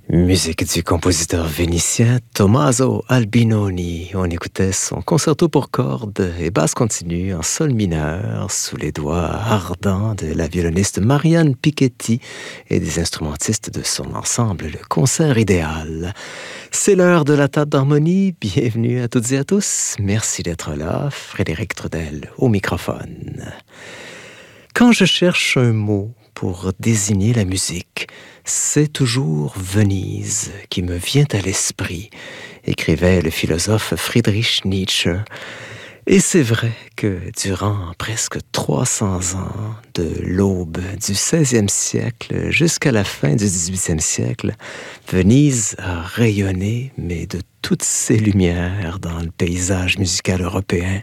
Musique du compositeur vénitien Tommaso Albinoni. On écoutait son concerto pour cordes et basse continue en sol mineur sous les doigts ardents de la violoniste Marianne Piketty et des instrumentistes de son ensemble, le Concert Idéal. C'est l'heure de la table d'harmonie. Bienvenue à toutes et à tous. Merci d'être là. Frédéric Trudel au microphone. Quand je cherche un mot pour désigner la musique, c'est toujours Venise qui me vient à l'esprit, écrivait le philosophe Friedrich Nietzsche. Et c'est vrai que durant presque 300 ans, de l'aube du XVIe siècle jusqu'à la fin du XVIIIe siècle, Venise a rayonné, mais de toutes ses lumières dans le paysage musical européen.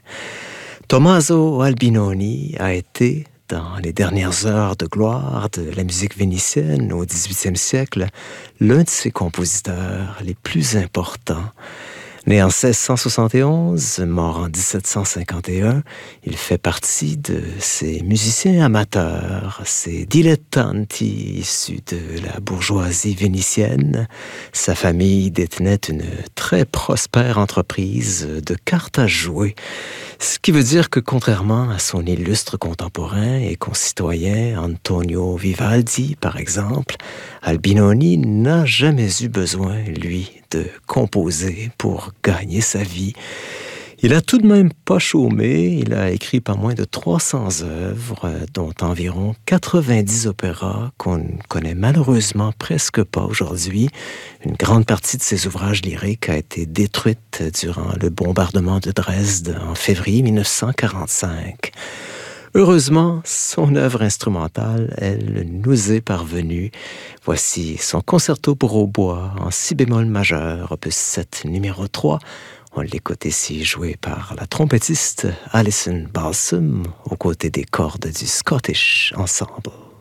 Tommaso Albinoni a été, dans les dernières heures de gloire de la musique vénitienne au XVIIIe siècle, l'un de ses compositeurs les plus importants. Né en 1671, mort en 1751, il fait partie de ces musiciens amateurs, ces dilettanti issus de la bourgeoisie vénitienne. Sa famille détenait une très prospère entreprise de cartes à jouer. Ce qui veut dire que, contrairement à son illustre contemporain et concitoyen Antonio Vivaldi, par exemple, Albinoni n'a jamais eu besoin, lui, de composer pour gagner sa vie. Il a tout de même pas chômé, il a écrit pas moins de 300 œuvres, dont environ 90 opéras qu'on ne connaît malheureusement presque pas aujourd'hui. Une grande partie de ses ouvrages lyriques a été détruite durant le bombardement de Dresde en février 1945. Heureusement, son œuvre instrumentale, elle, nous est parvenue. Voici son concerto pour hautbois en si bémol majeur, opus 7, numéro 3. On l'écoute ici joué par la trompettiste Alison Balsam aux côtés des cordes du Scottish Ensemble.